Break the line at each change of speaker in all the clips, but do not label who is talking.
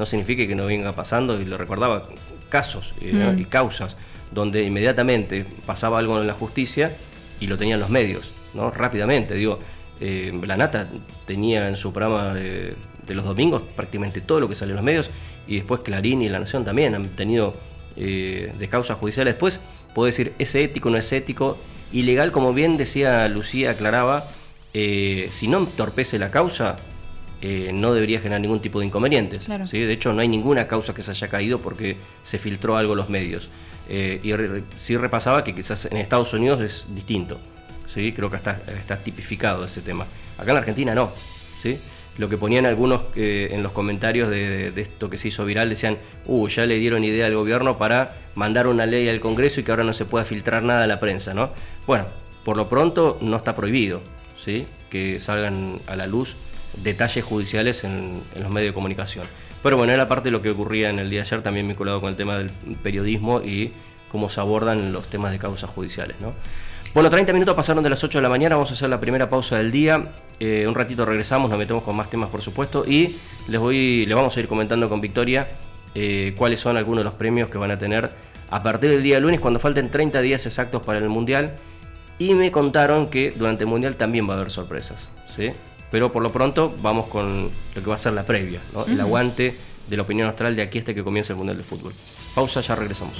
no significa que no venga pasando, y lo recordaba, casos y causas donde inmediatamente pasaba algo en la justicia y lo tenían los medios, ¿no? Rápidamente, La Nata tenía en su programa de los domingos prácticamente todo lo que salió en los medios, y después Clarín y La Nación también han tenido de causas judiciales. Después puedo decir, ¿es ético, no es ético? Ilegal, como bien decía Lucía, aclaraba, si no entorpece la causa, no debería generar ningún tipo de inconvenientes.
Claro.
¿Sí? De hecho, no hay ninguna causa que se haya caído porque se filtró algo en los medios. Y sí repasaba que quizás en Estados Unidos es distinto. ¿Sí? Creo que está tipificado ese tema. Acá en la Argentina no. ¿Sí? Lo que ponían algunos en los comentarios de esto que se hizo viral, decían, ya le dieron idea al gobierno para mandar una ley al Congreso y que ahora no se pueda filtrar nada a la prensa, ¿no? Bueno, por lo pronto no está prohibido, ¿sí? Que salgan a la luz detalles judiciales en los medios de comunicación. Pero bueno, era parte de lo que ocurría en el día de ayer, también vinculado con el tema del periodismo y cómo se abordan los temas de causas judiciales, ¿no? Bueno, 30 minutos pasaron de las 8 de la mañana, vamos a hacer la primera pausa del día. Un ratito regresamos, nos metemos con más temas, por supuesto, y le vamos a ir comentando con Victoria cuáles son algunos de los premios que van a tener a partir del día lunes, cuando falten 30 días exactos para el Mundial. Y me contaron que durante el Mundial también va a haber sorpresas, ¿sí? Pero por lo pronto vamos con lo que va a ser la previa, ¿no? El aguante de la opinión austral de aquí hasta que comience el Mundial de Fútbol. Pausa, ya regresamos.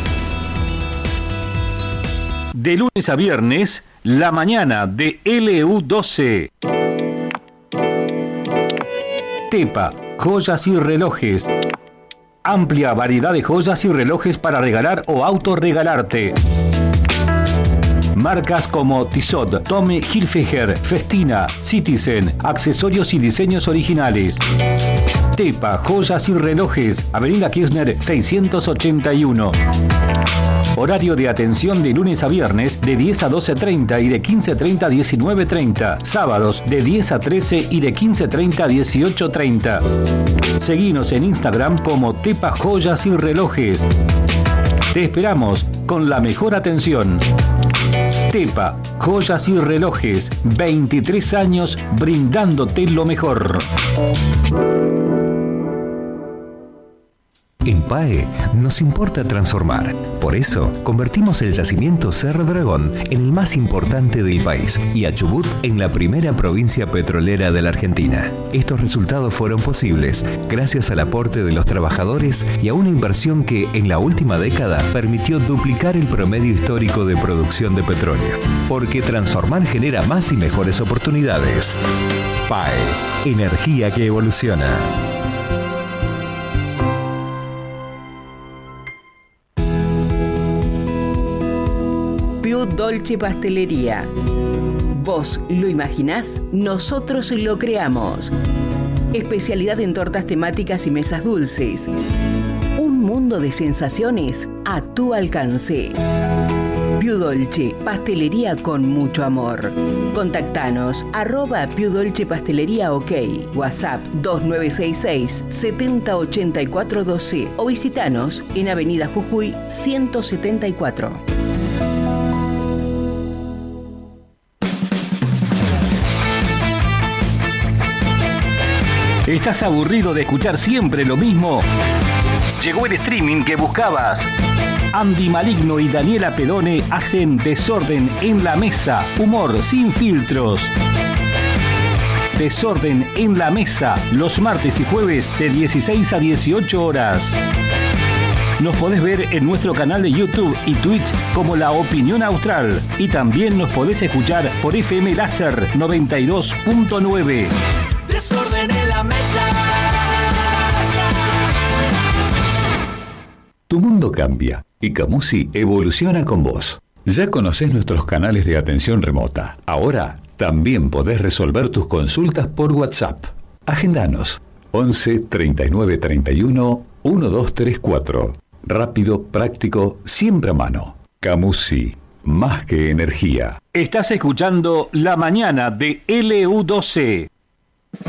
De lunes a viernes, la mañana de LU12. Tepa, joyas y relojes. Amplia variedad de joyas y relojes para regalar o autorregalarte. Marcas como Tissot, Tommy Hilfiger, Festina, Citizen, accesorios y diseños originales. Tepa, joyas y relojes, Avenida Kirchner 681. Horario de atención de lunes a viernes de 10 a 12:30 y de 15:30 a 19:30. Sábados de 10 a 13 y de 15:30 a 18:30. Seguinos en Instagram como Tepa Joyas y Relojes. Te esperamos con la mejor atención. Tepa, joyas y relojes, 23 años brindándote lo mejor.
En PAE nos importa transformar. Por eso, convertimos el yacimiento Cerro Dragón en el más importante del país y a Chubut en la primera provincia petrolera de la Argentina. Estos resultados fueron posibles gracias al aporte de los trabajadores y a una inversión que, en la última década, permitió duplicar el promedio histórico de producción de petróleo. Porque transformar genera más y mejores oportunidades. PAE, energía que evoluciona.
Più Dolce Pastelería. Vos lo imaginás, nosotros lo creamos. Especialidad en tortas temáticas y mesas dulces. Un mundo de sensaciones a tu alcance. Più Dolce, pastelería con mucho amor. Contactanos @Più Dolce Pastelería OK. WhatsApp 2966 708412 o visitanos en Avenida Jujuy 174.
¿Estás aburrido de escuchar siempre lo mismo? Llegó el streaming que buscabas. Andy Maligno y Daniela Pedone hacen Desorden en la Mesa. Humor sin filtros. Desorden en la Mesa. Los martes y jueves de 16 a 18 horas. Nos podés ver en nuestro canal de YouTube y Twitch como La Opinión Austral. Y también nos podés escuchar por FM Láser 92.9.
Desorden en la mesa.
Tu mundo cambia y Camusi evoluciona con vos. Ya conocés nuestros canales de atención remota. Ahora también podés resolver tus consultas por WhatsApp. Agendanos 11 39 31 1234. Rápido, práctico, siempre a mano. Camusi, más que energía.
Estás escuchando La Mañana de LU12.